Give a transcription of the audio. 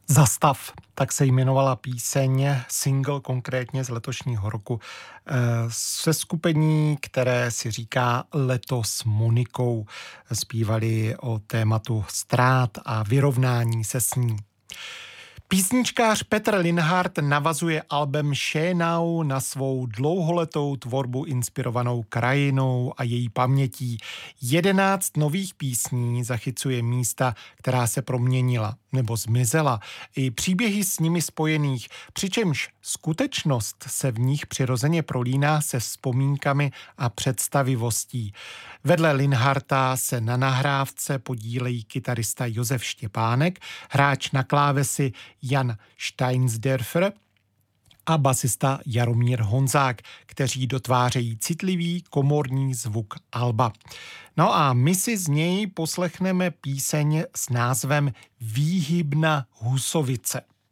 Zastav, tak se jmenovala píseň, single konkrétně z letošního roku, se skupení, které si říká Leto s Monikou. Zpívali o tématu ztrát a vyrovnání se s ní. Písničkář Petr Linhart navazuje albem Schönau na svou dlouholetou tvorbu inspirovanou krajinou a její pamětí. 11 nových písní zachycuje místa, která se proměnila nebo zmizela, i příběhy s nimi spojených, přičemž skutečnost se v nich přirozeně prolíná se vzpomínkami a představivostí. Vedle Linharta se na nahrávce podílejí kytarista Josef Štěpánek, hráč na klávesi Jan Steinsdörfer a basista Jaromír Honzák, kteří dotvářejí citlivý komorní zvuk alba. No a my si z něj poslechneme píseň s názvem Výhybna Husovice.